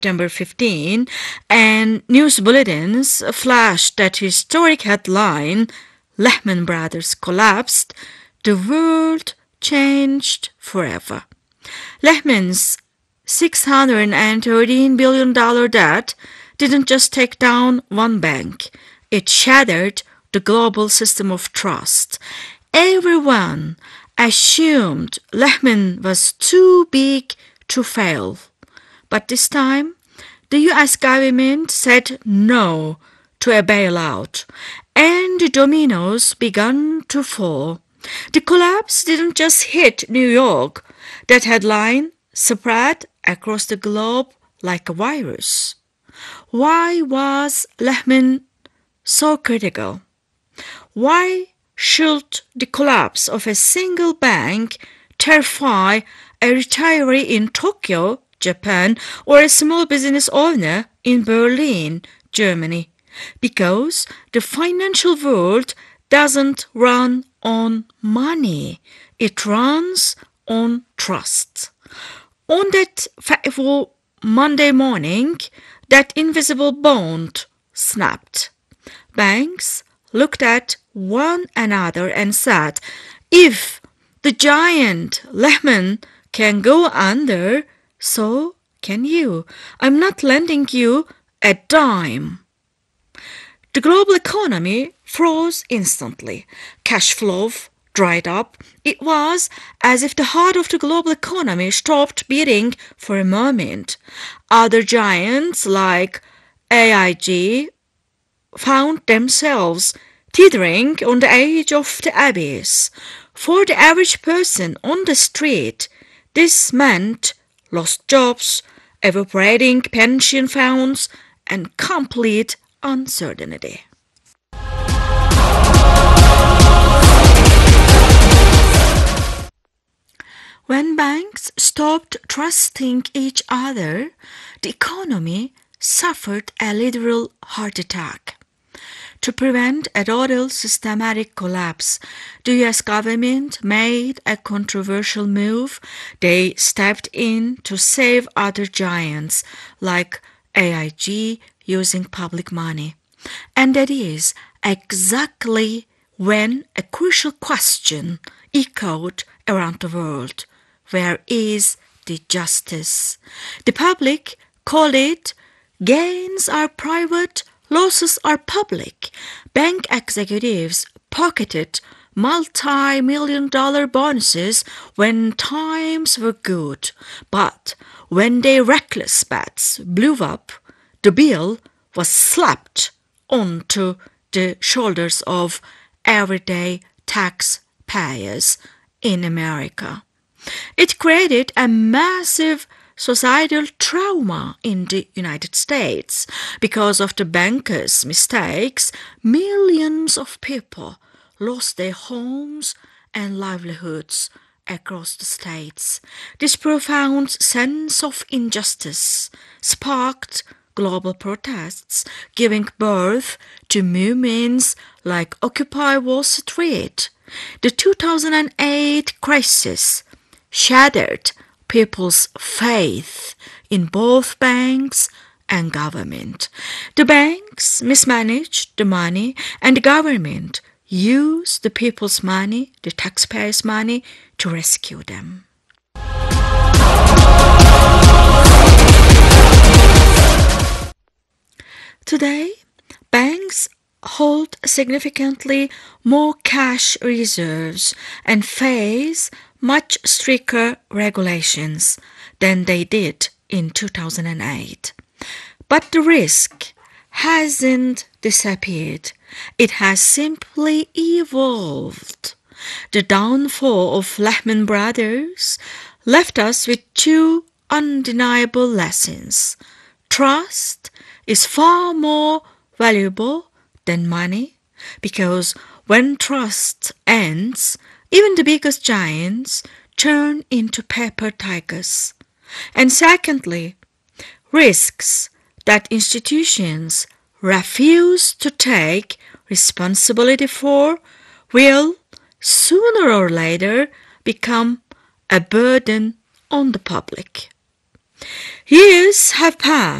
September 15, and news bulletins flashed that historic headline, Lehman Brothers collapsed, the world changed forever. Lehman's $613 billion debt didn't just take down one bank, it shattered the global system of trust. Everyone assumed Lehman was too big to fail. But this time, the US government said no to a bailout, and the dominoes began to fall. The collapse didn't just hit New York. That headline spread across the globe like a virus. Why was Lehman so critical? Why should the collapse of a single bank terrify a retiree in Tokyo, Japan, or a small business owner in Berlin, Germany? Because the financial world doesn't run on money. It runs on trust. On that fateful Monday morning, that invisible bond snapped. Banks looked at one another and said, if the giant Lehman can go under, so can you. I'm not lending you a dime. The global economy froze instantly. Cash flow dried up. It was as if the heart of the global economy stopped beating for a moment. Other giants like AIG found themselves teetering on the edge of the abyss. For the average person on the street, this meant lost jobs, evaporating pension funds, and complete uncertainty. When banks stopped trusting each other, the economy suffered a literal heart attack. To prevent a total systematic collapse, the US government made a controversial move. They stepped in to save other giants like AIG using public money. And that is exactly when a crucial question echoed around the world. Where is the justice? The public called it gains are private, losses are public. Bank executives pocketed multi-million-dollar bonuses when times were good. But when their reckless bets blew up, the bill was slapped onto the shoulders of everyday taxpayers in America. It created a massive societal trauma in the United States. Because of the bankers' mistakes, millions of people lost their homes and livelihoods across the states. This profound sense of injustice sparked global protests, giving birth to movements like Occupy Wall Street. The 2008 crisis shattered people's faith in both banks and government. The banks mismanaged the money, and the government used the people's money, the taxpayers' money, to rescue them. Today, banks hold significantly more cash reserves and face much stricter regulations than they did in 2008. But the risk hasn't disappeared. It has simply evolved. The downfall of Lehman Brothers left us with two undeniable lessons. Trust is far more valuable than money, because when trust ends, even the biggest giants turn into paper tigers. And secondly, risks that institutions refuse to take responsibility for will sooner or later become a burden on the public. Years have passed.